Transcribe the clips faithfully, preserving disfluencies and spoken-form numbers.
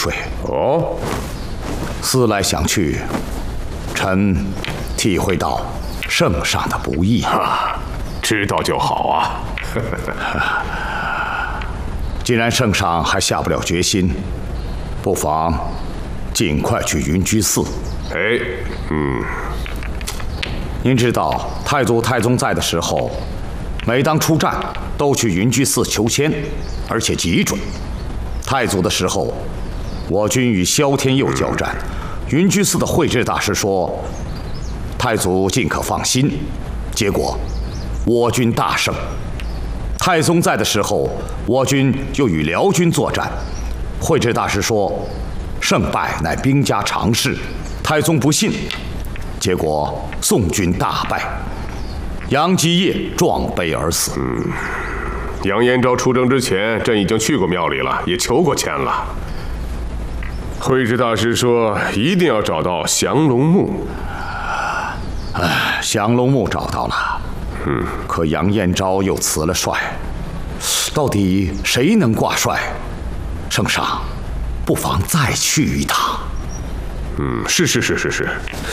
睡。 哦， 思来想去，臣体会到圣上的不易。 啊，知道就好啊。 既然圣上还下不了决心，不妨尽快去云居寺。 哎，嗯， 您知道太祖太宗在的时候，每当出战都去云居寺求签，而且极准。太祖的时候，我军与萧天佑交战，云居寺的慧智大师说，太祖尽可放心，结果我军大胜。太宗在的时候，我军又与辽军作战，慧智大师说，胜败乃兵家常事，太宗不信，结果宋军大败，杨基业壮悲而死。 嗯，杨延昭出征之前，朕已经去过庙里了，也求过签了。慧智大师说，一定要找到降龙木。 唉，降龙木找到了， 嗯， 可杨延昭又辞了帅，到底谁能挂帅？圣上，不妨再去一趟。 嗯，是是是是是。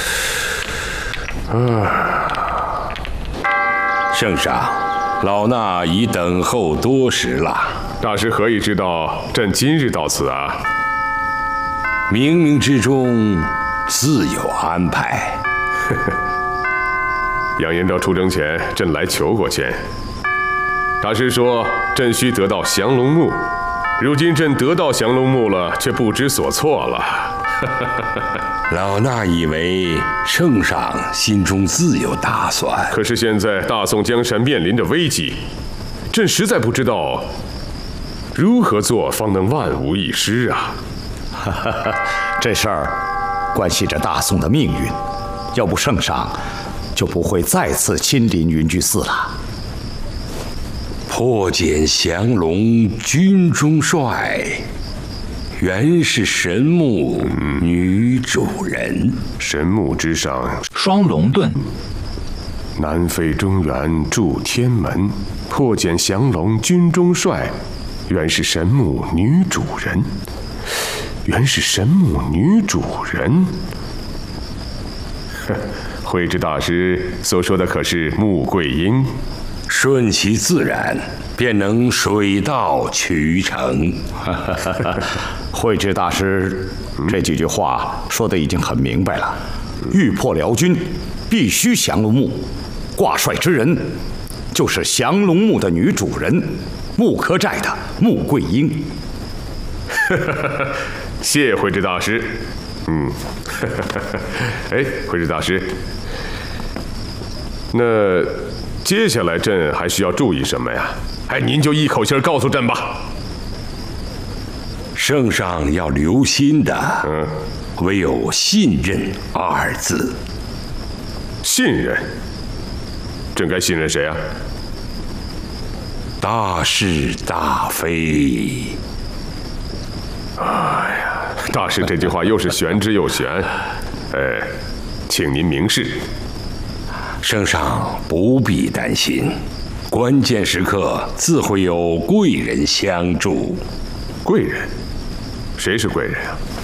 啊，圣上，老衲已等候多时了。 大师何以知道朕今日到此啊？ 冥冥之中自有安排。 呵呵。杨延昭出征前，朕来求过签。大师说，朕需得到降龙木。如今朕得到降龙木了，却不知所措了。 老衲以为圣上心中自有打算。 可是现在大宋江山面临着危机，朕实在不知道如何做方能万无一失啊！ 这事儿关系着大宋的命运，要不圣上就不会再次亲临云居寺了。 破茧降龙军中帅，原是神木女主人。 神木之上双龙盾， 南飞中原助天门，破茧降龙军中帅，原是神木女主人。原是神木女主人。慧智大师所说的可是穆桂英？ 顺其自然，便能水到渠成。 慧智大师这几句话说的已经很明白了。欲破辽军，必须降龙木。挂帅之人，就是降龙木的女主人，木柯寨的穆桂英。 谢慧智大师。嗯，哎，慧智大师，那接下来朕还需要注意什么呀？哎，您就一口气告诉朕吧。 圣上要留心的， 嗯， 唯有信任二字。 信任？朕该信任谁啊？ 大是大非。 哎呀，大师这句话又是玄之又玄。哎，请您明示。 圣上不必担心，关键时刻自会有贵人相助。 贵人？谁是贵人啊？